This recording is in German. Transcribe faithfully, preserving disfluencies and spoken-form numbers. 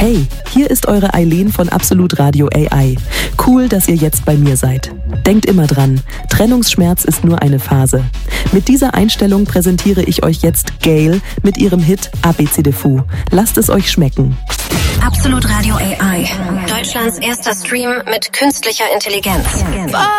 Hey, hier ist eure Eileen von Absolut Radio A I. Cool, dass ihr jetzt bei mir seid. Denkt immer dran, Trennungsschmerz ist nur eine Phase. Mit dieser Einstellung präsentiere ich euch jetzt Gayle mit ihrem Hit A B C de Fou. Lasst es euch schmecken. Absolut Radio A I. Deutschlands erster Stream mit künstlicher Intelligenz.